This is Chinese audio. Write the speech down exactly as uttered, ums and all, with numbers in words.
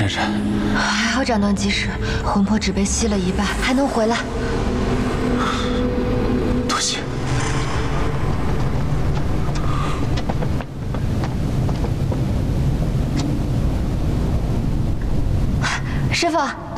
珊珊， 还好长断及时，魂魄只被吸了一半，还能回来。 多谢。 师傅。